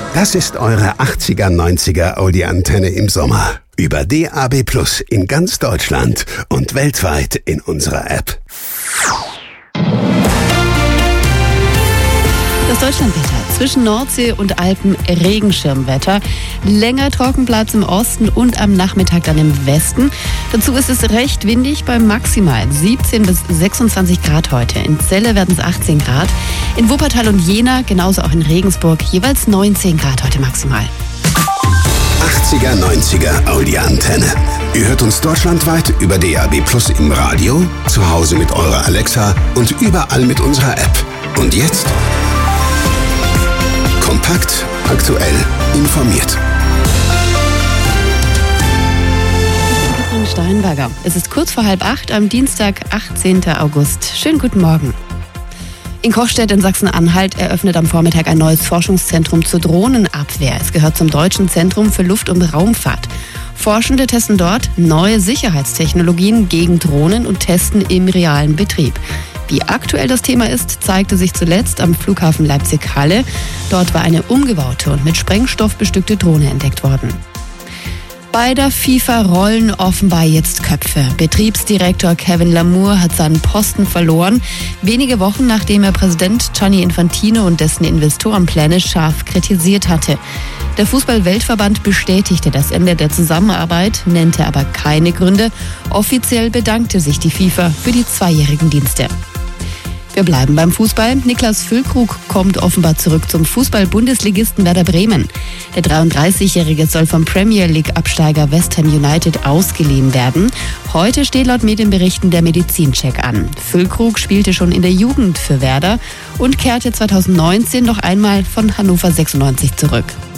Das ist eure 80er, 90er Audi-Antenne im Sommer. Über DAB+ in ganz Deutschland und weltweit in unserer App. Das Deutschlandwetter. Zwischen Nordsee und Alpen Regenschirmwetter. Länger Trockenplatz im Osten und am Nachmittag dann im Westen. Dazu ist es recht windig bei maximal 17 bis 26 Grad heute. In Celle werden es 18 Grad. In Wuppertal und Jena, genauso auch in Regensburg, jeweils 19 Grad heute maximal. 80er, 90er Audi-Antenne. Ihr hört uns deutschlandweit über DAB+ im Radio, zu Hause mit eurer Alexa und überall mit unserer App. Und jetzt kompakt, aktuell, informiert. Katrin Steinberger. Es ist kurz vor 7:30 am Dienstag, 18. August. Schönen guten Morgen. In Kochstedt in Sachsen-Anhalt eröffnet am Vormittag ein neues Forschungszentrum zur Drohnenabwehr. Es gehört zum Deutschen Zentrum für Luft- und Raumfahrt. Forschende testen dort neue Sicherheitstechnologien gegen Drohnen und testen im realen Betrieb. Wie aktuell das Thema ist, zeigte sich zuletzt am Flughafen Leipzig-Halle. Dort war eine umgebaute und mit Sprengstoff bestückte Drohne entdeckt worden. Bei der FIFA rollen offenbar jetzt Köpfe. Betriebsdirektor Kevin Lamour hat seinen Posten verloren, wenige Wochen nachdem er Präsident Gianni Infantino und dessen Investorenpläne scharf kritisiert hatte. Der Fußball-Weltverband bestätigte das Ende der Zusammenarbeit, nannte aber keine Gründe. Offiziell bedankte sich die FIFA für die 2-jährigen Dienste. Wir bleiben beim Fußball. Niklas Füllkrug kommt offenbar zurück zum Fußball-Bundesligisten Werder Bremen. Der 33-Jährige soll vom Premier League-Absteiger West Ham United ausgeliehen werden. Heute steht laut Medienberichten der Medizincheck an. Füllkrug spielte schon in der Jugend für Werder und kehrte 2019 noch einmal von Hannover 96 zurück.